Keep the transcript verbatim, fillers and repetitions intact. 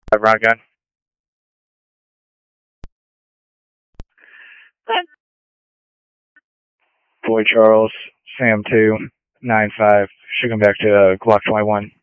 Round gun. Boy Charles, Sam two, nine five. Should come back to uh, Glock twenty-one.